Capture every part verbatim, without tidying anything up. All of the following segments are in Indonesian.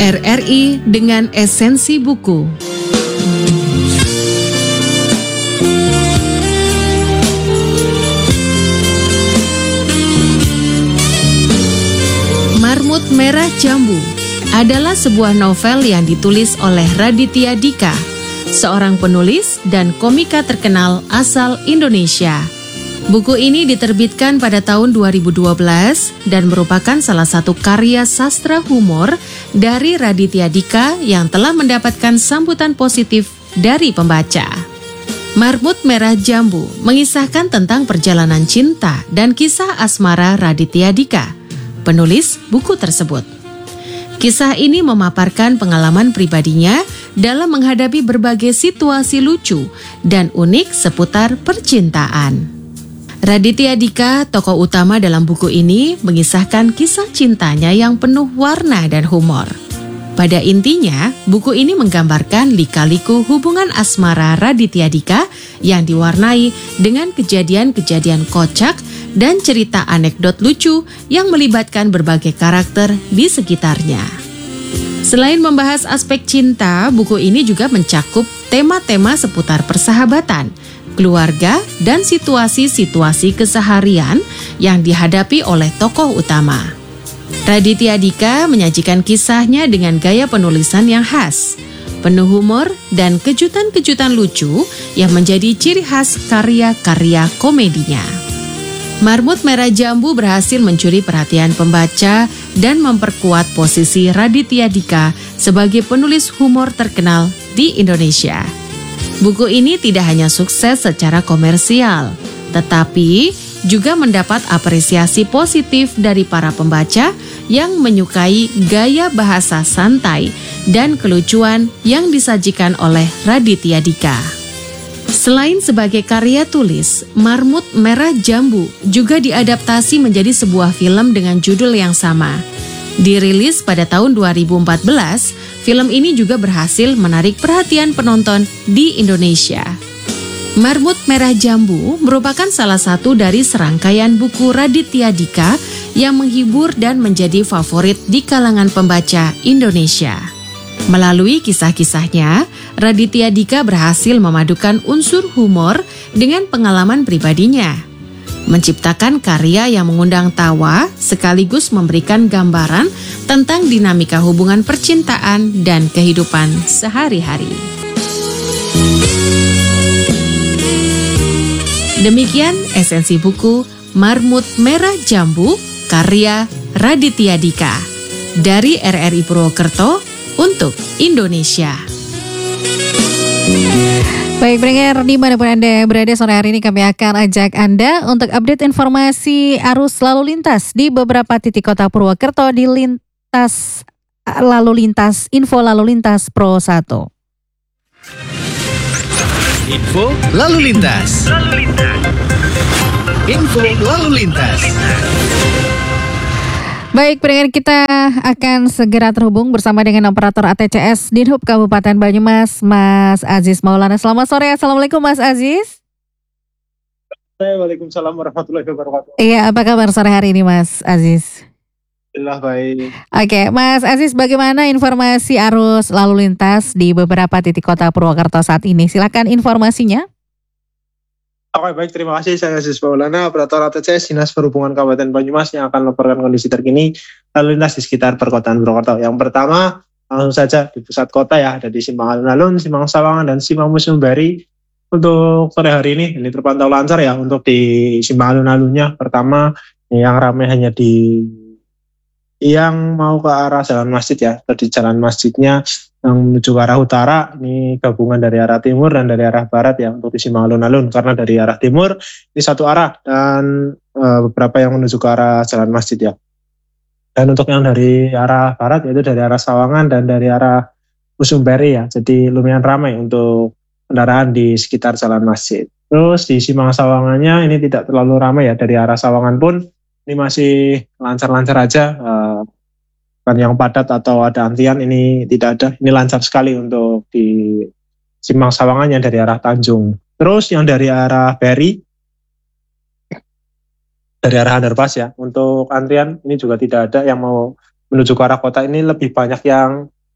R R I dengan esensi buku. Marmut Merah Jambu adalah sebuah novel yang ditulis oleh Raditya Dika, seorang penulis dan komika terkenal asal Indonesia. Buku ini diterbitkan pada tahun dua ribu dua belas dan merupakan salah satu karya sastra humor dari Raditya Dika yang telah mendapatkan sambutan positif dari pembaca. Marmut Merah Jambu mengisahkan tentang perjalanan cinta dan kisah asmara Raditya Dika, penulis buku tersebut. Kisah ini memaparkan pengalaman pribadinya dalam menghadapi berbagai situasi lucu dan unik seputar percintaan. Raditya Dika, tokoh utama dalam buku ini, mengisahkan kisah cintanya yang penuh warna dan humor. Pada intinya, buku ini menggambarkan lika-liku hubungan asmara Raditya Dika yang diwarnai dengan kejadian-kejadian kocak dan cerita anekdot lucu yang melibatkan berbagai karakter di sekitarnya. Selain membahas aspek cinta, buku ini juga mencakup tema-tema seputar persahabatan, keluarga, dan situasi-situasi keseharian yang dihadapi oleh tokoh utama. Raditya Dika menyajikan kisahnya dengan gaya penulisan yang khas, penuh humor dan kejutan-kejutan lucu yang menjadi ciri khas karya-karya komedinya. Marmut Merah Jambu berhasil mencuri perhatian pembaca dan memperkuat posisi Raditya Dika sebagai penulis humor terkenal di Indonesia. Buku ini tidak hanya sukses secara komersial, tetapi juga mendapat apresiasi positif dari para pembaca yang menyukai gaya bahasa santai dan kelucuan yang disajikan oleh Raditya Dika. Selain sebagai karya tulis, Marmut Merah Jambu juga diadaptasi menjadi sebuah film dengan judul yang sama. Dirilis pada tahun dua ribu empat belas, film ini juga berhasil menarik perhatian penonton di Indonesia. Marmut Merah Jambu merupakan salah satu dari serangkaian buku Raditya Dika yang menghibur dan menjadi favorit di kalangan pembaca Indonesia. Melalui kisah-kisahnya, Raditya Dika berhasil memadukan unsur humor dengan pengalaman pribadinya, menciptakan karya yang mengundang tawa sekaligus memberikan gambaran tentang dinamika hubungan percintaan dan kehidupan sehari-hari. Demikian esensi buku Marmut Merah Jambu karya Raditya Dika dari R R I Purwokerto untuk Indonesia. Baik pendengar, dimanapun Anda berada, sore hari ini kami akan ajak Anda untuk update informasi arus lalu lintas di beberapa titik kota Purwokerto di lintas lalu lintas info lalu lintas Pro satu. Info lalu lintas. Lalu lintas. Info lalu lintas. Baik, pendengar, kita akan segera terhubung bersama dengan operator A T C S Dinhub Kabupaten Banyumas, Mas Aziz Maulana. Selamat sore, Assalamualaikum Mas Aziz. Waalaikumsalam warahmatullahi wabarakatuh. Iya, apa kabar sore hari ini Mas Aziz? Alhamdulillah baik. Oke, Mas Aziz, bagaimana informasi arus lalu lintas di beberapa titik kota Purwokerto saat ini? Silakan informasinya. Oke, baik, terima kasih. Saya Aziz Maulana, operator A T C S Dinas Perhubungan Kabupaten Banyumas yang akan melaporkan kondisi terkini lalu lintas di sekitar perkotaan Purwokerto. Yang pertama, langsung saja di pusat kota ya, ada di Simpang Alun-Alun, Simpang Sawangan, dan Simpang Museum Bari. Untuk sore hari ini, ini terpantau lancar ya untuk di Simpang Alun-Alunnya. Pertama, yang ramai hanya di yang mau ke arah jalan masjid ya, atau di jalan masjidnya yang menuju ke arah utara, ini gabungan dari arah timur dan dari arah barat ya untuk di Simpang Alun-Alun, karena dari arah timur ini satu arah dan e, beberapa yang menuju ke arah jalan masjid ya. Dan untuk yang dari arah barat yaitu dari arah Sawangan dan dari arah Museum Bari ya, jadi lumayan ramai untuk kendaraan di sekitar jalan masjid. Terus di Simpang Sawangannya ini tidak terlalu ramai ya, dari arah Sawangan pun ini masih lancar-lancar aja, uh, kan yang padat atau ada antrian ini tidak ada, ini lancar sekali untuk di Simpang Sawangan yang dari arah Tanjung. Terus yang dari arah Beri, dari arah underpass ya, untuk antrian ini juga tidak ada, yang mau menuju ke arah kota ini lebih banyak yang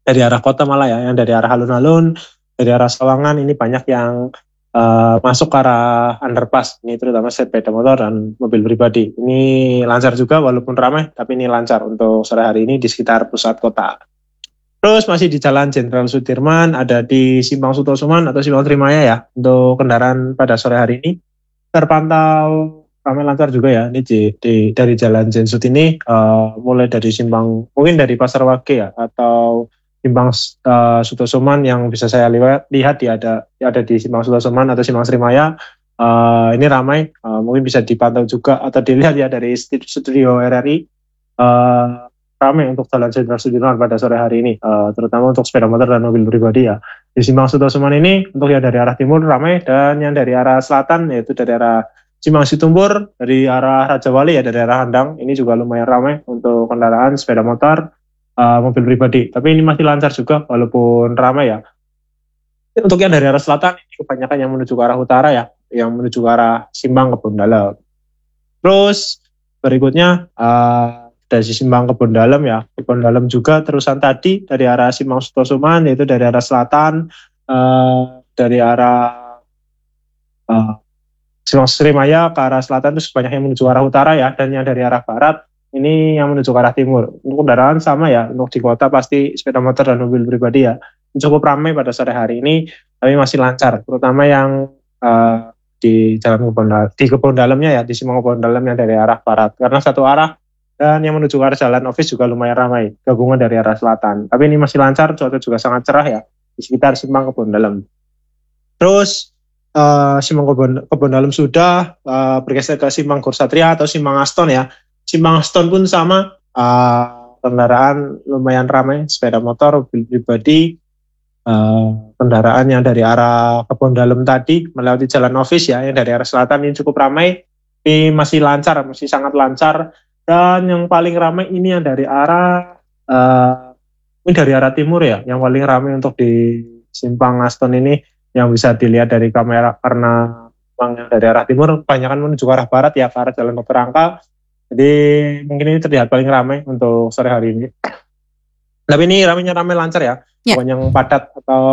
dari arah kota malah ya, yang dari arah alun-alun, dari arah Sawangan ini banyak yang uh, masuk ke arah underpass, ini terutama sepeda motor dan mobil pribadi. Ini lancar juga walaupun ramai, tapi ini lancar untuk sore hari ini di sekitar pusat kota. Terus masih di Jalan Jenderal Sudirman, ada di Simpang Sutosuman atau Simpang Trimaya ya, untuk kendaraan pada sore hari ini terpantau ramai lancar juga ya. Ini di, di, dari Jalan Jensut ini uh, mulai dari Simpang, mungkin dari Pasar Wage ya, atau Simpang uh, Sutosuman yang bisa saya lihat, lihat ya ada ya ada di Simpang Sutosuman atau Simpang Trimaya. Uh, ini ramai, uh, mungkin bisa dipantau juga atau dilihat ya dari studio R R I. Uh, ramai untuk Jalan Jenderal Sudirman pada sore hari ini, uh, terutama untuk sepeda motor dan mobil pribadi ya. Di Simpang Sutosuman ini untuk yang dari arah timur ramai, dan yang dari arah selatan yaitu dari arah Simpang Situmbur, dari arah Raja Wali ya, dari arah Handang, ini juga lumayan ramai untuk kendaraan sepeda motor, uh, mobil pribadi. Tapi ini masih lancar juga walaupun ramai ya. Untuk yang dari arah selatan ini kebanyakan yang menuju ke arah utara ya, yang menuju ke arah Simpang Kebun Dalam. Terus berikutnya uh, dari Simpang Kebun Dalam ya, Kebun Dalam juga terusan tadi dari arah Simpang Sutosuman, yaitu dari arah selatan, uh, dari arah uh, Simpang Srimaya ke arah selatan itu sebanyak yang menuju arah utara ya, dan yang dari arah barat ini yang menuju ke arah timur. Untuk kendaraan sama ya, untuk di kota pasti sepeda motor dan mobil pribadi ya cukup ramai pada sore hari ini, tapi masih lancar, terutama yang uh, di Jalan Kebun Dalam, di Kebun Dalamnya ya, di Simpang Kebun Dalam yang dari arah barat, karena satu arah. Dan yang menuju ke arah Jalan Office juga lumayan ramai, gabungan dari arah selatan. Tapi ini masih lancar, cuaca juga sangat cerah ya, di sekitar Simpang Kebun Dalam. Terus, uh, Simpang Kebun, Kebun Dalam sudah, uh, bergeser ke Simpang Gorsatria atau Simpang Aston ya. Simpang Aston pun sama, uh, kendaraan lumayan ramai, sepeda motor, mobil pribadi, uh, kendaraan yang dari arah Kebun Dalam tadi, melewati Jalan Office ya, yang dari arah selatan ini cukup ramai, tapi masih lancar, masih sangat lancar. Dan yang paling ramai ini yang dari arah uh, ini dari arah timur ya, yang paling ramai untuk di Simpang Aston ini yang bisa dilihat dari kamera, karena yang dari arah timur kebanyakan menuju ke arah barat ya, ke arah Jalan Dokter Angka. Jadi mungkin ini terlihat paling ramai untuk sore hari ini. Tapi ini ramainya ramai lancar ya, ya. Bukan yang padat atau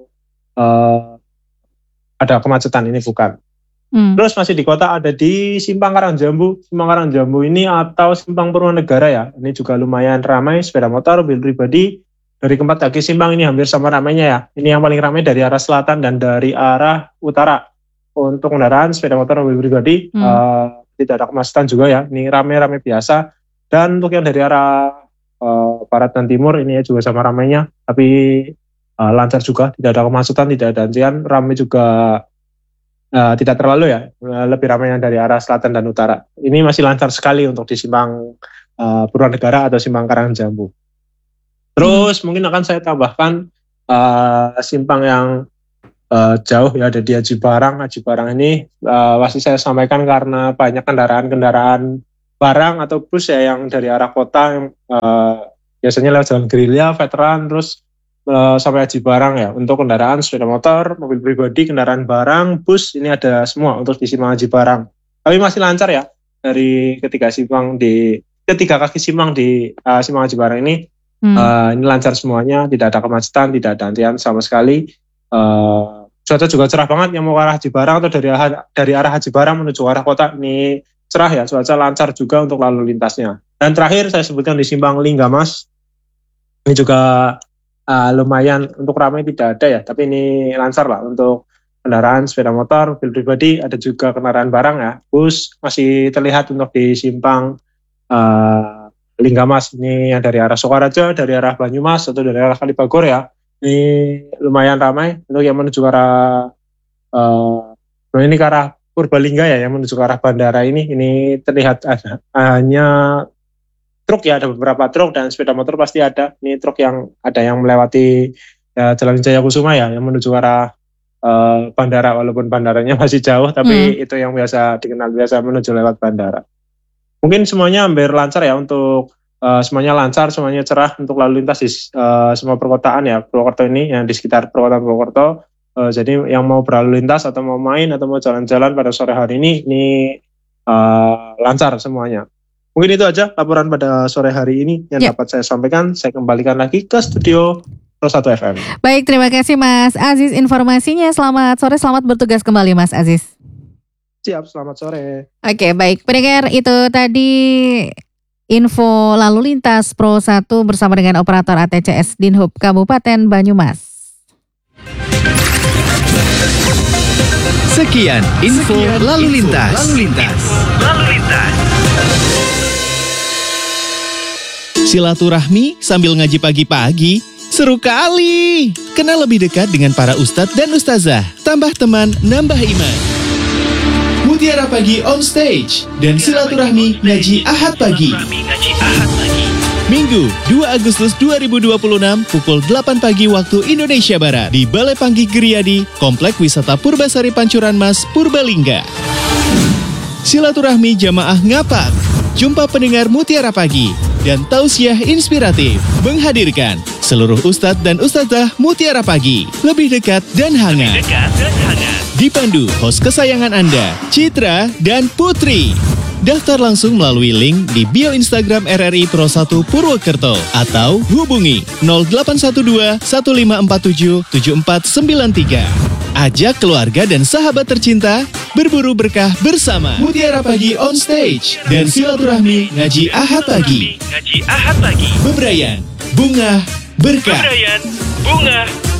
uh, ada kemacetan, ini bukan. Hmm. Terus masih di kota ada di Simpang Karangjambu, Simpang Karangjambu ini atau Simpang Purwonegara ya, ini juga lumayan ramai sepeda motor, mobil pribadi. Dari keempat kaki simpang ini hampir sama ramainya ya. Ini yang paling ramai dari arah selatan dan dari arah utara. Untuk kendaraan sepeda motor, mobil pribadi hmm. uh, tidak ada kemacetan juga ya. Ini ramai-ramai biasa. Dan untuk yang dari arah uh, barat dan timur ini juga sama ramainya, tapi uh, lancar juga, tidak ada kemacetan, tidak ada antrian, ramai juga. Uh, tidak terlalu ya, uh, lebih ramai yang dari arah selatan dan utara. Ini masih lancar sekali untuk di Simpang uh, Purwonegara atau Simpang Karangjambu. Terus hmm. mungkin akan saya tambahkan uh, simpang yang uh, jauh ya, ada di Aji Barang. Aji Barang ini uh, pasti saya sampaikan karena banyak kendaraan-kendaraan barang atau bus ya yang dari arah kota yang uh, biasanya lewat Jalan Gerilya, Veteran, terus Uh, sampai Aji Barang ya. Untuk kendaraan sepeda motor, mobil pribadi, kendaraan barang, bus, ini ada semua untuk di Simpang Aji Barang. Tapi masih lancar ya, dari ketiga simpang di ketiga kaki simpang di uh, Simpang Aji Barang ini, hmm. uh, ini lancar semuanya, tidak ada kemacetan, tidak ada antrian sama sekali. Uh, cuaca juga cerah banget, yang mau ke arah Aji Barang atau dari arah, dari arah Aji Barang menuju arah kota ini cerah ya, cuaca lancar juga untuk lalu lintasnya. Dan terakhir saya sebutkan di Simpang Linggamas, ini juga Uh, lumayan untuk ramai tidak ada ya, tapi ini lancar lah untuk kendaraan sepeda motor, mobil pribadi, ada juga kendaraan barang ya, bus masih terlihat untuk di Simpang uh, Linggamas ini yang dari arah Sokaraja, dari arah Banyumas atau dari arah Kalibagor ya, ini lumayan ramai. Untuk yang menuju ke arah uh, ini ke arah Purbalingga ya, yang menuju ke arah bandara ini, ini terlihat ada hanya truk ya, ada beberapa truk dan sepeda motor pasti ada. Ini truk yang ada yang melewati ya, Jalan Jaya Kusuma ya, yang menuju arah uh, bandara, walaupun bandaranya masih jauh, tapi hmm. itu yang biasa dikenal biasa menuju lewat bandara. Mungkin semuanya hampir lancar ya, untuk uh, semuanya lancar, semuanya cerah untuk lalu lintas di uh, semua perkotaan ya, Purwokerto ini yang di sekitar perkotaan Purwokerto. Uh, jadi yang mau berlalu lintas atau mau main atau mau jalan-jalan pada sore hari ini, ini uh, lancar semuanya. Mungkin itu aja laporan pada sore hari ini yang yeah. dapat saya sampaikan. Saya kembalikan lagi ke studio. Pro satu F M. Baik, terima kasih Mas Aziz informasinya. Selamat sore, selamat bertugas kembali Mas Aziz. Siap, selamat sore. Oke, baik. Pendengar, itu tadi info lalu lintas Pro satu bersama dengan operator A T C S Dinhub Kabupaten Banyumas. Sekian info lalu lintas. Lalu lintas. Lalu lintas. Silaturahmi sambil ngaji pagi-pagi, seru kali. Kenal lebih dekat dengan para ustadz dan ustazah. Tambah teman, nambah iman. Mutiara Pagi on stage dan silaturahmi ngaji Ahad pagi. Minggu dua Agustus dua ribu dua puluh enam pukul delapan pagi waktu Indonesia Barat di Balai Panggih Geriyadi, Komplek Wisata Purbasari Pancuran Mas, Purbalingga. Silaturahmi jamaah ngapak, jumpa pendengar Mutiara Pagi, dan tausiah inspiratif menghadirkan seluruh ustadz dan ustazah Mutiara Pagi. Lebih dekat dan hangat. Lebih dekat dan hangat. Dipandu host kesayangan Anda, Citra dan Putri. Daftar langsung melalui link di bio Instagram R R I Pro satu Purwokerto atau hubungi nol delapan satu dua satu lima empat tujuh tujuh empat sembilan tiga. Ajak keluarga dan sahabat tercinta berburu berkah bersama Mutiara Pagi on stage dan silaturahmi ngaji Ahad pagi. Ngaji Ahad pagi. Bebrayan, bunga, berkah. Bebrayan, bunga,